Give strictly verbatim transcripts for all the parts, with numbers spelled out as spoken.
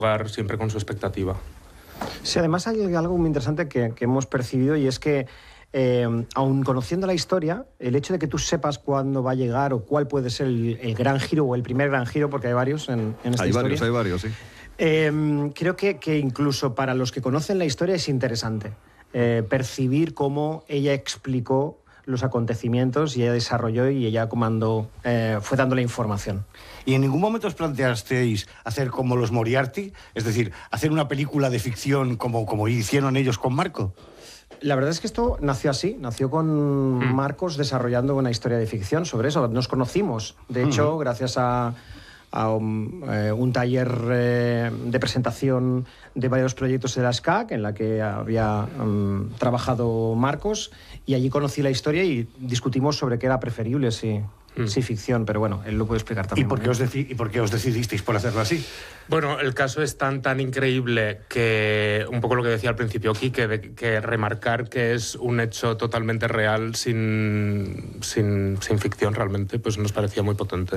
jugar siempre con su expectativa. Sí, además hay algo muy interesante que, que hemos percibido, y es que Eh, aun conociendo la historia, el hecho de que tú sepas cuándo va a llegar o cuál puede ser el, el gran giro o el primer gran giro, porque hay varios en, en esta hay historia. Hay varios, hay varios, sí. Eh, creo que, que incluso para los que conocen la historia es interesante eh, percibir cómo ella explicó los acontecimientos y ella desarrolló y ella comandó, eh, fue dando la información. ¿Y en ningún momento os planteasteis hacer como los Moriarty? Es decir, hacer una película de ficción como, como hicieron ellos con Marco. La verdad es que esto nació así, nació con mm. Marcos desarrollando una historia de ficción sobre eso. Nos conocimos, de hecho, mm. gracias a, a un, eh, un taller eh, de presentación de varios proyectos de la S C A C en la que había um, trabajado Marcos, y allí conocí la historia y discutimos sobre qué era preferible, si, mm. si ficción, pero bueno, él lo puede explicar también. ¿Y por qué os, deci- y por qué os decidisteis por hacerlo así? Bueno, el caso es tan, tan increíble que, un poco lo que decía al principio Quique, de, que remarcar que es un hecho totalmente real sin, sin, sin ficción realmente, pues nos parecía muy potente.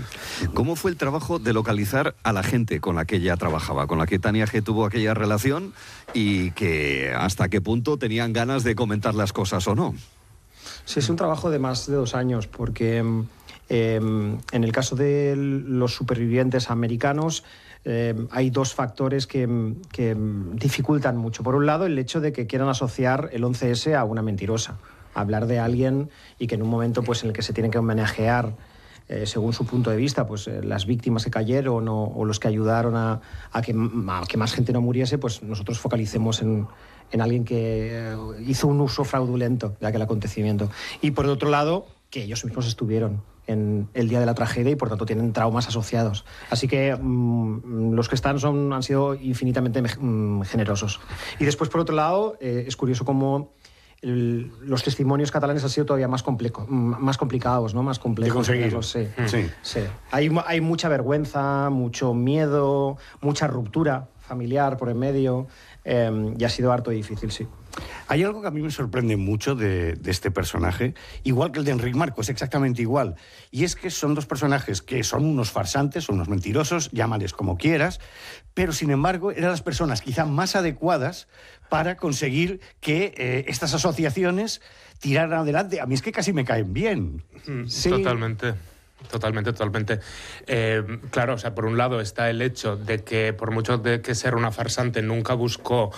¿Cómo fue el trabajo de localizar a la gente con la que ella trabajaba, con la que Tania G tuvo aquella relación, y que hasta qué punto tenían ganas de comentar las cosas o no? Sí, es un trabajo de más de dos años, porque eh, en el caso de los supervivientes americanos, Eh, hay dos factores que, que dificultan mucho. Por un lado, el hecho de que quieran asociar el once ese a una mentirosa. Hablar de alguien y que en un momento pues, en el que se tiene que homenajear, eh, según su punto de vista, pues, eh, las víctimas que cayeron o, o los que ayudaron a, a, que, a que más gente no muriese, pues nosotros focalicemos en, en alguien que eh, hizo un uso fraudulento de aquel acontecimiento. Y por otro lado, que ellos mismos estuvieron en el día de la tragedia y por tanto tienen traumas asociados. Así que mmm, los que están son, han sido infinitamente mmm, generosos. Y después, por otro lado, eh, es curioso cómo el, los testimonios catalanes han sido todavía más, complejo, más complicados, ¿no? Más complejos. De conseguir. Sí, sí. sí. Hay, hay mucha vergüenza, mucho miedo, mucha ruptura familiar por en medio, eh, y ha sido harto difícil, sí. Hay algo que a mí me sorprende mucho de, de este personaje, igual que el de Enric Marco, es exactamente igual. Y es que son dos personajes que son unos farsantes, son unos mentirosos, llámales como quieras, pero sin embargo eran las personas quizá más adecuadas para conseguir que eh, estas asociaciones tiraran adelante. A mí es que casi me caen bien. Sí. Totalmente. Totalmente, totalmente. Eh, claro, o sea, por un lado está el hecho de que, por mucho de que ser una farsante, nunca buscó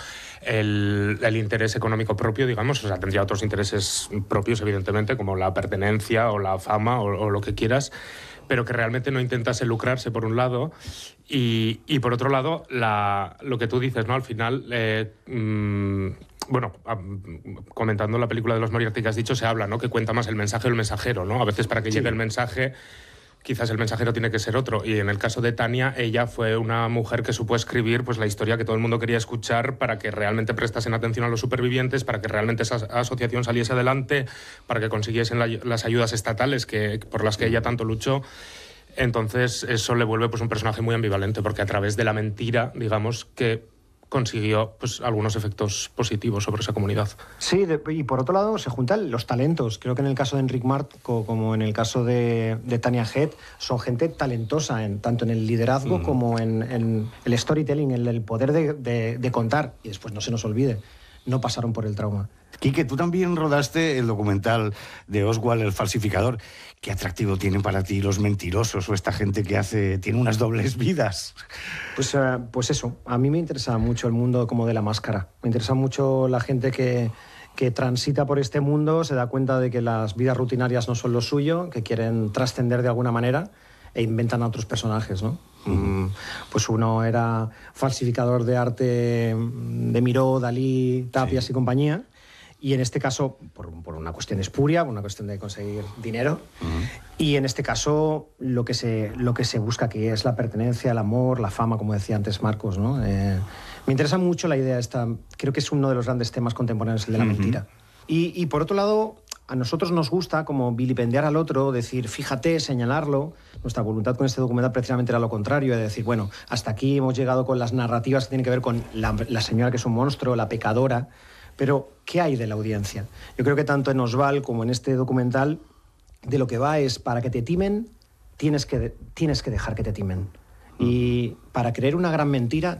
el, el interés económico propio, digamos, o sea, tendría otros intereses propios, evidentemente, como la pertenencia o la fama o, o lo que quieras, pero que realmente no intentase lucrarse, por un lado, y, y por otro lado, la, lo que tú dices, ¿no? Al final... Eh, mmm, Bueno, comentando la película de los Moriarty que has dicho, se habla, ¿no? Que cuenta más el mensaje o el mensajero, ¿no? A veces para que sí. llegue el mensaje, quizás el mensajero tiene que ser otro. Y en el caso de Tania, ella fue una mujer que supo escribir pues, la historia que todo el mundo quería escuchar para que realmente prestasen atención a los supervivientes, para que realmente esa asociación saliese adelante, para que consiguiesen la, las ayudas estatales que, por las que ella tanto luchó. Entonces, eso le vuelve pues, un personaje muy ambivalente, porque a través de la mentira, digamos, que consiguió pues, algunos efectos positivos sobre esa comunidad. Sí, de, y por otro lado se juntan los talentos. Creo que en el caso de Enric Marco, como en el caso de, de Tania G, son gente talentosa, en, tanto en el liderazgo mm. como en, en el storytelling, en el poder de, de, de contar. Y después no se nos olvide, no pasaron por el trauma. Quique, tú también rodaste el documental de Oswald, el falsificador. ¿Qué atractivo tienen para ti los mentirosos o esta gente que hace tiene unas dobles vidas? Pues, uh, pues eso, a mí me interesa mucho el mundo como de la máscara. Me interesa mucho la gente que, que transita por este mundo, se da cuenta de que las vidas rutinarias no son lo suyo, que quieren trascender de alguna manera e inventan a otros personajes, ¿no? Mm. Pues uno era falsificador de arte de Miró, Dalí, Tapias sí. y compañía. Y en este caso, por, por una cuestión espuria, por una cuestión de conseguir dinero. Uh-huh. Y en este caso, lo que, se, lo que se busca aquí es la pertenencia, el amor, la fama, como decía antes Marcos, ¿no? Eh, me interesa mucho la idea esta. Creo que es uno de los grandes temas contemporáneos, el de la uh-huh. mentira. Y, y por otro lado, a nosotros nos gusta como vilipendiar al otro, decir, fíjate, señalarlo. Nuestra voluntad con este documental precisamente era lo contrario, de decir, bueno, hasta aquí hemos llegado con las narrativas que tienen que ver con la, la señora que es un monstruo, la pecadora. Pero, ¿qué hay de la audiencia? Yo creo que tanto en Oswald como en este documental, de lo que va es, para que te timen, tienes que, tienes que dejar que te timen. Y para creer una gran mentira,